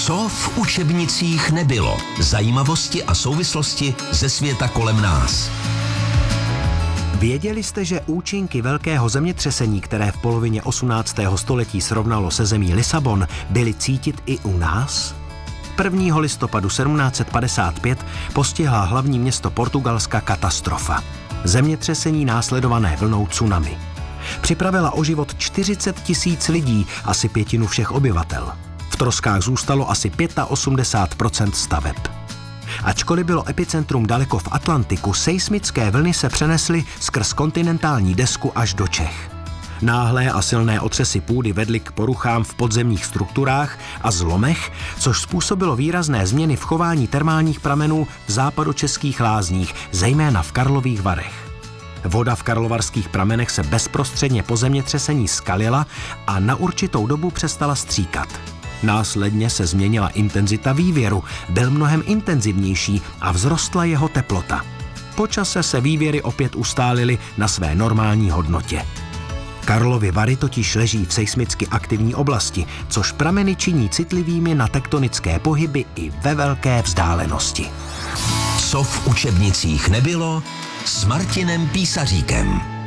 Co v učebnicích nebylo? Zajímavosti a souvislosti ze světa kolem nás. Věděli jste, že účinky velkého zemětřesení, které v polovině 18. století srovnalo se zemí Lisabon, byly cítit i u nás? 1. listopadu 1755 postihla hlavní město Portugalska katastrofa. Zemětřesení následované vlnou tsunami. Připravila o život 40 000 lidí, asi pětinu všech obyvatel. V troskách zůstalo asi 85% staveb. Ačkoliv bylo epicentrum daleko v Atlantiku, seismické vlny se přenesly skrz kontinentální desku až do Čech. Náhlé a silné otřesy půdy vedly k poruchám v podzemních strukturách a zlomech, což způsobilo výrazné změny v chování termálních pramenů v západočeských lázních, zejména v Karlových Varech. Voda v karlovarských pramenech se bezprostředně po zemětřesení skalila a na určitou dobu přestala stříkat. Následně se změnila intenzita vývěru, byl mnohem intenzivnější a vzrostla jeho teplota. Po čase se vývěry opět ustálily na své normální hodnotě. Karlovy Vary totiž leží v seismicky aktivní oblasti, což prameny činí citlivými na tektonické pohyby i ve velké vzdálenosti. Co v učebnicích nebylo s Martinem Písaříkem.